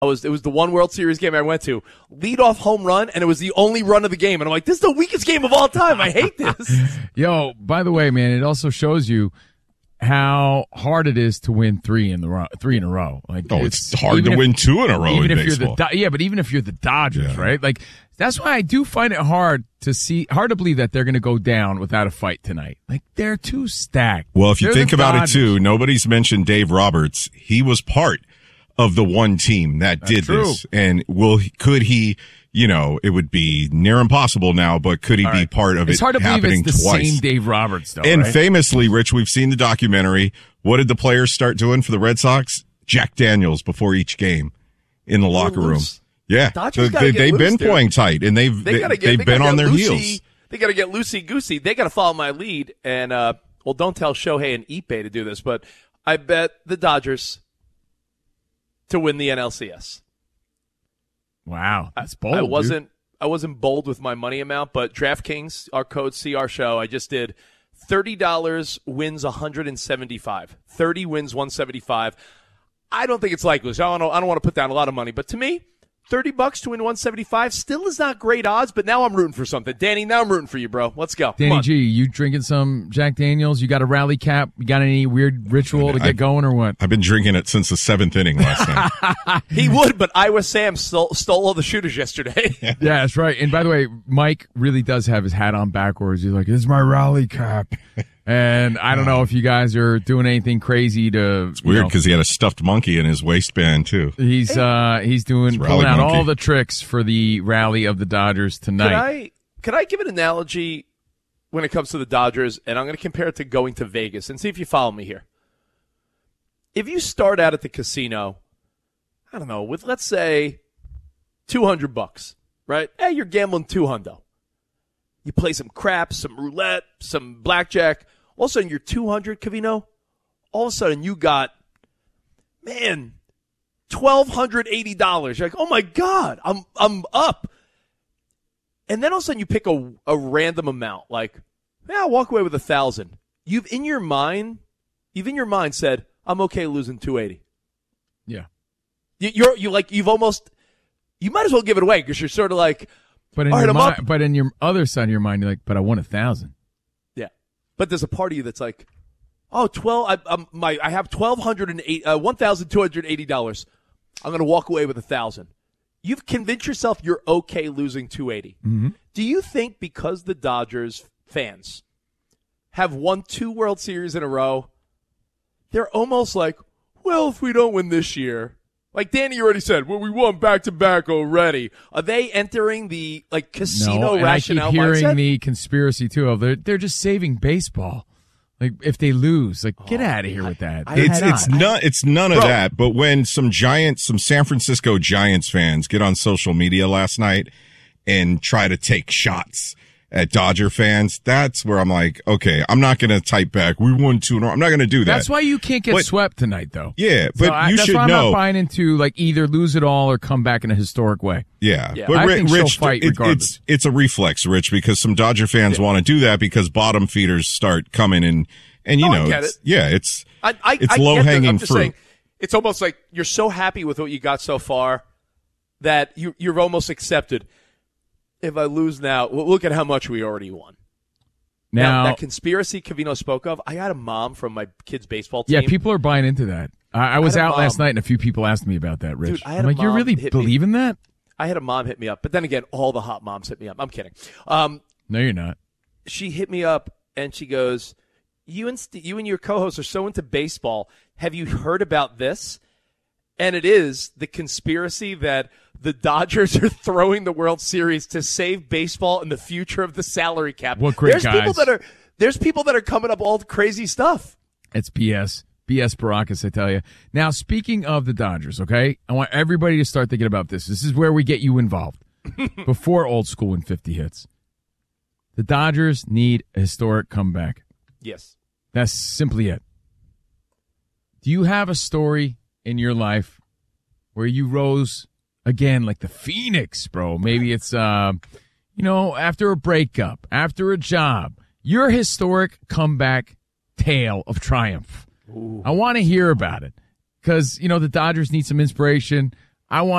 It was the one World Series game I went to. Leadoff home run, and it was the only run of the game. And I'm like, this is the weakest game of all time. I hate this. Yo, by the way, man, it also shows you how hard it is to win three in a row. Like, it's hard to win 2 in a row in baseball. But even if you're the Dodgers, right? Like, that's why I do find it hard to believe that they're going to go down without a fight tonight. Like, they're too stacked. Well, if you think about it too, nobody's mentioned Dave Roberts. He was part of the one team that did this. And could he, it would be near impossible now, but could he be part of it happening twice? It's hard to believe it's the same Dave Roberts, though. And right? famously, Rich, we've seen the documentary. What did the players start doing for the Red Sox? Jack Daniels before each game in the locker room. Yeah. So they've been playing tight, and they've been on their heels. They got to get loosey-goosey. They got to follow my lead. And, don't tell Shohei and Ippei to do this, but I bet the Dodgers to win the NLCS. Wow, that's bold. I wasn't bold with my money amount, but DraftKings, our code CR show, I just did $30 wins 175. 30 wins 175. I don't think it's likely. So I don't want to put down a lot of money, but to me, $30 to win 175 still is not great odds, but now I'm rooting for something. Danny, now I'm rooting for you, bro. Let's go. Danny G, you drinking some Jack Daniels? You got a rally cap? You got any weird ritual to get going or what? I've been drinking it since the 7th inning last night. He would, but Iowa Sam stole all the shooters yesterday. Yeah, that's right. And by the way, Mike really does have his hat on backwards. He's like, this is my rally cap. And I don't know if you guys are doing anything crazy to. It's weird because he had a stuffed monkey in his waistband too. He's pulling out all the tricks for the rally of the Dodgers tonight. Could I give an analogy when it comes to the Dodgers? And I'm going to compare it to going to Vegas and see if you follow me here. If you start out at the casino, I don't know, with let's say $200, right? Hey, you're gambling $200. You play some craps, some roulette, some blackjack. All of a sudden, you're $200, Covino. All of a sudden, you got, $1,280. You're like, oh my God, I'm up. And then all of a sudden, you pick a random amount, like, I'll walk away with $1,000. You've in your mind said, I'm okay losing $280. Yeah. You might as well give it away because you're sort of like. But in your other side of your mind, you're like, but I won $1,000. Yeah, but there's a part of you that's like, I have $1,280. I'm going to walk away with $1,000. You've convinced yourself you're okay losing $280. Mm-hmm. Do you think because the Dodgers fans have won 2 World Series in a row, they're almost like, well, if we don't win this year. Like Danny already said, well, we won back-to-back already. Are they entering the casino rationale mindset? I keep hearing the conspiracy too. They're just saving baseball. Like if they lose, get out of here with that. It's none of that. But when some San Francisco Giants fans get on social media last night and try to take shots at Dodger fans, that's where I'm like, okay, I'm not going to type back. We won 2 in a row. I'm not going to do that. That's why you can't get swept tonight, though. Yeah, but you should know. That's why I'm not buying into either lose it all or come back in a historic way. Yeah. But I think Rich, she'll fight regardless. It's a reflex, Rich, because some Dodger fans want to do that because bottom feeders start coming and I get it. It's it's low hanging fruit. Saying, it's almost like you're so happy with what you got so far that you're almost accepted. If I lose now, look at how much we already won. Now, that conspiracy Covino spoke of, I got a mom from my kid's baseball team. Yeah, people are buying into that. I was out last night, and a few people asked me about that, Rich. Dude, I'm like, you really believe in that? I had a mom hit me up. But then again, all the hot moms hit me up. I'm kidding. No, you're not. She hit me up, and she goes, you and your co-host are so into baseball. Have you heard about this? And it is the conspiracy that the Dodgers are throwing the World Series to save baseball and the future of the salary cap. What great guys. There's people that are coming up all the crazy stuff. It's BS. BS Baracus, I tell you. Now, speaking of the Dodgers, okay, I want everybody to start thinking about this. This is where we get you involved. Before old school and 50 hits. The Dodgers need a historic comeback. Yes. That's simply it. Do you have a story in your life where you rose again like the Phoenix, bro? Maybe it's, after a breakup, after a job, your historic comeback tale of triumph. Ooh. I want to hear about it because, the Dodgers need some inspiration. I want